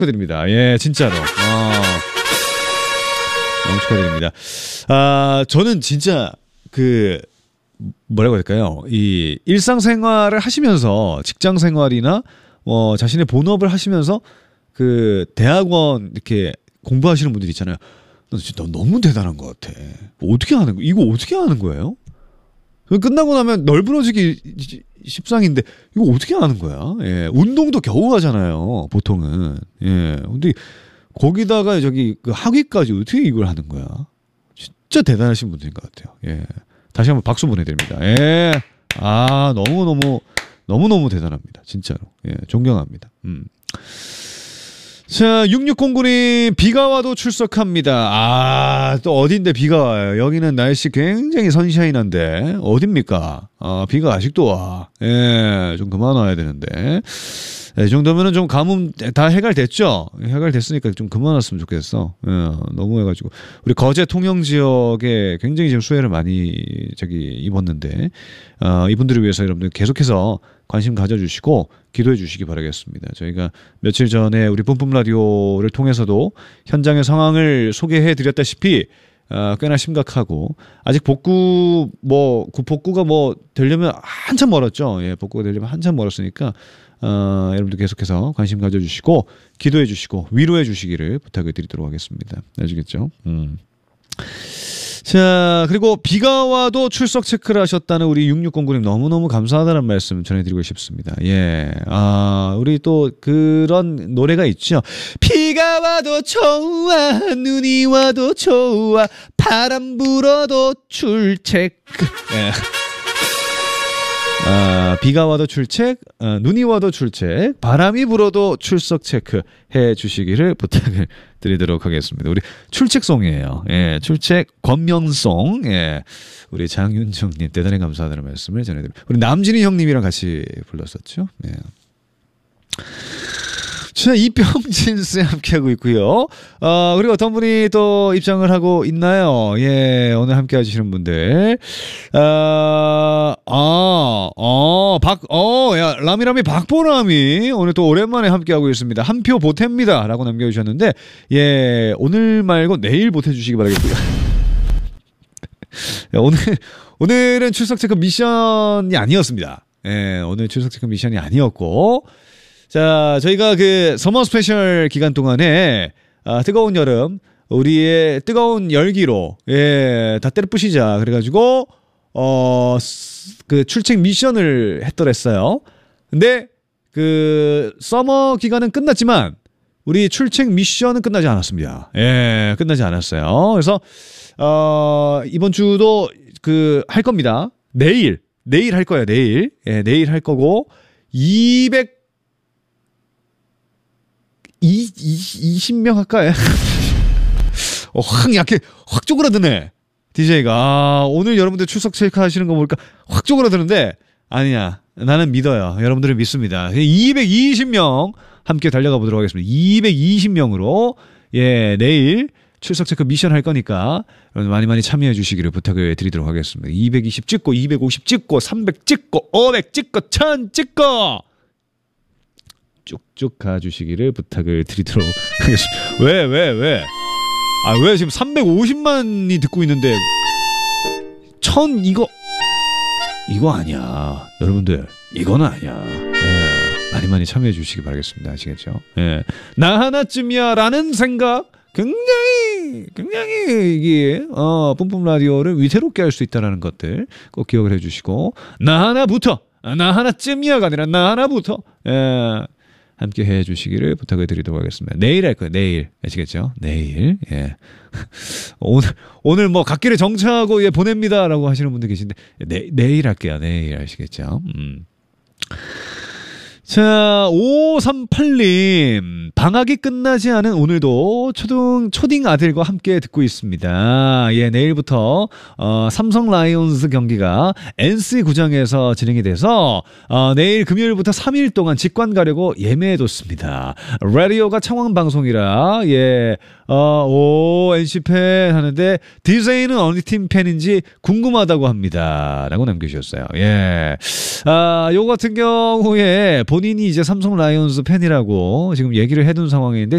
축하드립니다. 예, 진짜로. 너무 축하드립니다. 저는 진짜 뭐라고 할까요? 이 일상생활을 하시면서 직장 생활이나 자신의 본업을 하시면서 대학원 이렇게 공부하시는 분들 있잖아요. 너 진짜 너무 대단한 것 같아. 이거 어떻게 하는 거예요? 끝나고 나면 널브러지기 십상인데 이거 어떻게 하는 거야? 예, 운동도 겨우 하잖아요. 보통은. 예, 근데 거기다가 학위까지 어떻게 이걸 하는 거야? 진짜 대단하신 분들인 것 같아요. 예, 다시 한번 박수 보내드립니다. 예, 너무 대단합니다. 진짜로. 예, 존경합니다. 자, 6609님, 비가 와도 출석합니다. 또 어딘데 비가 와요? 여기는 날씨 굉장히 선샤인한데, 어딥니까? 비가 아직도 와. 예, 좀 그만 와야 되는데. 이 정도면은 좀 가뭄 다 해결됐죠? 해결됐으니까 좀 그만 왔으면 좋겠어. 예, 너무 해가지고. 우리 거제 통영 지역에 굉장히 지금 수해를 많이 입었는데, 이분들을 위해서 여러분들 계속해서 관심 가져주시고 기도해 주시기 바라겠습니다. 저희가 며칠 전에 우리 뿜뿜 라디오를 통해서도 현장의 상황을 소개해 드렸다시피 꽤나 심각하고 아직 복구가 되려면 한참 멀었죠. 예, 복구가 되려면 한참 멀었으니까 여러분들 계속해서 관심 가져주시고 기도해 주시고 위로해 주시기를 부탁을 드리도록 하겠습니다. 아시겠죠? 자, 그리고 비가 와도 출석 체크를 하셨다는 우리 6609님 너무너무 감사하다는 말씀 전해드리고 싶습니다. 예. 우리 또 그런 노래가 있죠. 비가 와도 좋아, 눈이 와도 좋아, 바람 불어도 출첵. 예. 비가 와도 출첵, 눈이 와도 출첵, 바람이 불어도 출석 체크 해 주시기를 부탁을 드리도록 하겠습니다. 우리 출첵송이에요. 예, 출첵 권명송. 예, 우리 장윤정님 대단히 감사하다는 말씀을 전해드립니다. 우리 남진희 형님이랑 같이 불렀었죠. 예. 자, 이병진 씨 함께하고 있고요. 그리고 어떤 분이 또 입장을 하고 있나요? 예, 오늘 함께 해주시는 분들. 라미라미 박보람이 오늘 또 오랜만에 함께하고 있습니다. 한 표 보탭니다. 라고 남겨주셨는데, 예, 오늘 말고 내일 보태주시기 바라겠고요. 오늘은 출석 체크 미션이 아니었습니다. 예, 오늘 출석 체크 미션이 아니었고, 자, 저희가 서머 스페셜 기간 동안에 뜨거운 여름 우리의 뜨거운 열기로 다 때려 부시자 그래가지고 출첵 미션을 했더랬어요. 근데 서머 기간은 끝났지만 우리 출첵 미션은 끝나지 않았습니다. 예, 끝나지 않았어요. 그래서 이번 주도 할 겁니다. 내일 할 거예요. 내일. 예, 내일 할 거고 20명 할까요? 확 쪼그라드네. DJ가. 오늘 여러분들 출석 체크 하시는 거 보니까 확 쪼그라드는데, 아니야. 나는 믿어요. 여러분들을 믿습니다. 220명 함께 달려가 보도록 하겠습니다. 220명으로, 예, 내일 출석 체크 미션 할 거니까, 여러분 많이 참여해 주시기를 부탁을 드리도록 하겠습니다. 220 찍고, 250 찍고, 300 찍고, 500 찍고, 1000 찍고! 쭉쭉 가주시기를 부탁을 드리도록 하겠습니다. 왜? 왜 지금 350만이 듣고 있는데 1000 이거 아니야. 여러분들 이거는 아니야. 예, 많이 참여해 주시기 바라겠습니다. 아시겠죠? 예, 나 하나쯤이야 라는 생각 굉장히 이게 뿜뿜 라디오를 위태롭게 할 수 있다는 것들 꼭 기억을 해주시고 나 하나쯤이야가 아니라 나 하나부터 함께 해주시기를 부탁을 드리도록 하겠습니다. 내일 할 거예요. 내일. 아시겠죠? 내일. 예. 오늘 갓길에 정차하고 보냅니다라고 하시는 분들 계신데 내일 할게요. 내일. 아시겠죠? 자, 5538님. 방학이 끝나지 않은 오늘도 초딩 아들과 함께 듣고 있습니다. 예, 내일부터 삼성 라이온즈 경기가 NC 구장에서 진행이 돼서 내일 금요일부터 3일 동안 직관 가려고 예매해뒀습니다. 라디오가 창원 방송이라 예, NC팬 하는데 DJ는 어느 팀 팬인지 궁금하다고 합니다. 라고 남겨주셨어요. 예. 요거 같은 경우에 본인이 이제 삼성 라이온즈 팬이라고 지금 얘기를 해둔 상황인데